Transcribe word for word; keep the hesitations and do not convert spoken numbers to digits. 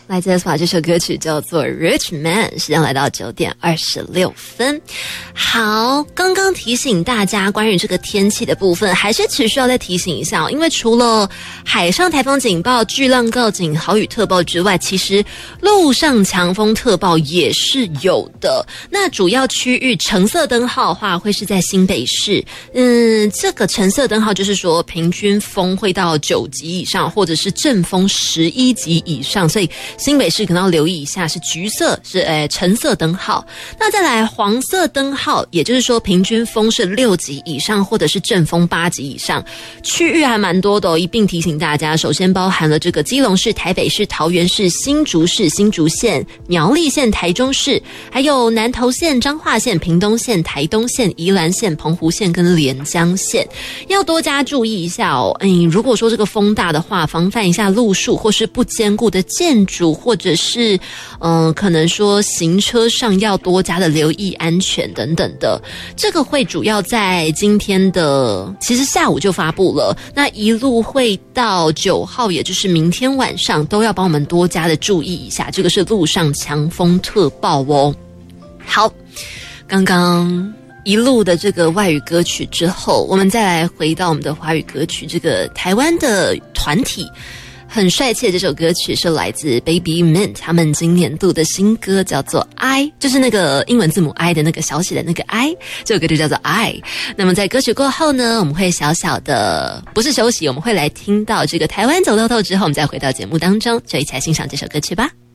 来自 aespa 这首歌曲叫做 Rich Man， 时间来到九点二十六分。好，刚刚提醒大家关于这个天气的部分，还是持续要再提醒一下，因为除了海上台风警报、巨浪告警、豪雨特报之外，其实陆上强风特报也是有的。那主要区域橙色灯号的话，会是在新北市。嗯，这个橙色灯号就是说平均风会到九级以上，或者是阵风十一级以上，所以新北市可能要留意一下，是橘色，是诶橙色灯号。那再来黄色灯号，也就是说平均风是六级以上，或者是阵风八级以上，区域还蛮多的哦。一并提醒大家，首先包含了这个基隆市、台北市、桃园市、新竹市、新竹县、苗栗县、台中市，还有南投县、彰化县、屏东县、台东县、宜兰县、澎湖县跟连江县，要多加注意一下哦。嗯，如果说这个风大的话，防范一下路树或是不坚固的建筑，或者是嗯、呃，可能说行车上要多加的留意安全等等的。这个会主要在今天的其实下午就发布了，那一路会到九号，也就是明天晚上都要帮我们多加的注意一下，这个是陆上强风特报哦。好，刚刚一路的这个外语歌曲之后，我们再来回到我们的华语歌曲。这个台湾的团体很帅气的这首歌曲是来自 Baby Mint 他们今年度的新歌，叫做 I， 就是那个英文字母 I 的那个小写的那个 I， 这首歌就叫做 I。 那么在歌曲过后呢，我们会小小的不是休息，我们会来听到这个台湾走透透之后，我们再回到节目当中，就一起来欣赏这首歌曲吧。